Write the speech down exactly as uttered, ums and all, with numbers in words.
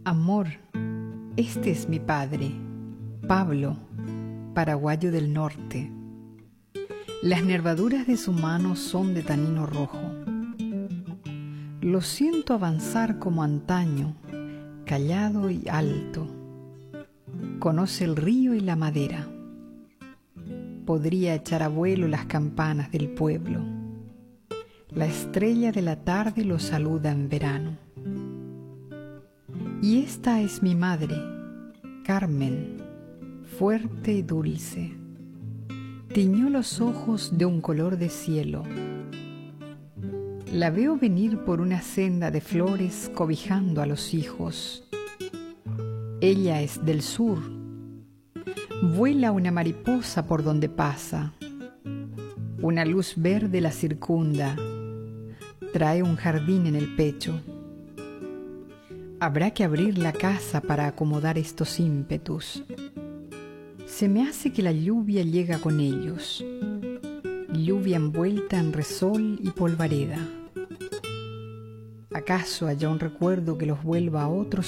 Amor, este es mi padre, Pablo, paraguayo del norte. Las nervaduras de su mano son de tanino rojo. Lo siento avanzar como antaño, callado y alto. Conoce el río y la madera. Podría echar a vuelo las campanas del pueblo. La estrella de la tarde lo saluda en verano. Y esta es mi madre, Carmen, fuerte y dulce. Tiñó los ojos de un color de cielo. La veo venir por una senda de flores cobijando a los hijos. Ella es del sur. Vuela una mariposa por donde pasa. Una luz verde la circunda. Trae un jardín en el pecho. Habrá que abrir la casa para acomodar estos ímpetus. Se me hace que la lluvia llega con ellos, lluvia envuelta en resol y polvareda. ¿Acaso haya un recuerdo que los vuelva a otros